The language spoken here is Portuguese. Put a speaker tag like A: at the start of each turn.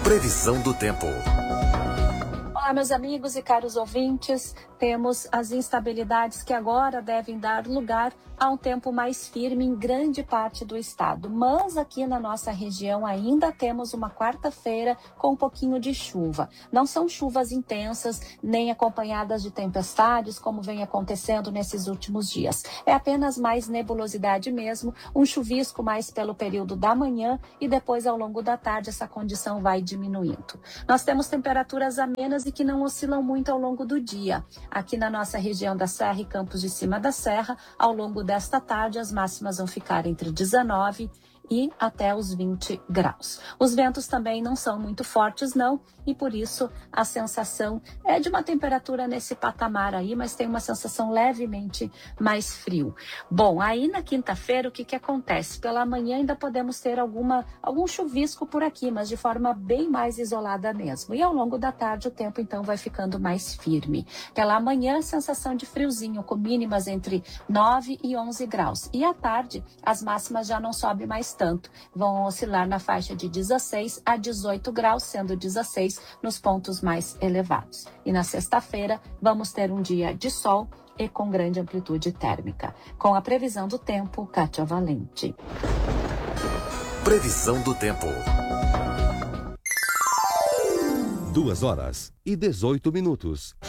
A: Previsão do tempo.
B: Olá, meus amigos e caros ouvintes. Temos as instabilidades que agora devem dar lugar a um tempo mais firme em grande parte do estado. Mas aqui na nossa região ainda temos uma quarta-feira com um pouquinho de chuva. Não são chuvas intensas, nem acompanhadas de tempestades, como vem acontecendo nesses últimos dias. É apenas mais nebulosidade mesmo, um chuvisco mais pelo período da manhã e depois ao longo da tarde essa condição vai diminuindo. Nós temos temperaturas amenas e que não oscilam muito ao longo do dia. Aqui na nossa região da Serra e Campos de Cima da Serra, ao longo desta tarde, as máximas vão ficar entre 19 e até os 20 graus. Os ventos também não são muito fortes, não, e por isso a sensação é de uma temperatura nesse patamar aí, mas tem uma sensação levemente mais frio. Bom, aí na quinta-feira o que acontece? Pela manhã ainda podemos ter algum chuvisco por aqui, mas de forma bem mais isolada mesmo. E ao longo da tarde o tempo então vai ficando mais firme. Pela manhã, sensação de friozinho, com mínimas entre 9 e 11 graus. E à tarde, as máximas já não sobem mais tanto. Vão oscilar na faixa de 16 a 18 graus, sendo 16 nos pontos mais elevados. E na sexta-feira, vamos ter um dia de sol e com grande amplitude térmica. Com a previsão do tempo, Kátia Valente.
A: Previsão do tempo.
C: 2 horas e 18 minutos.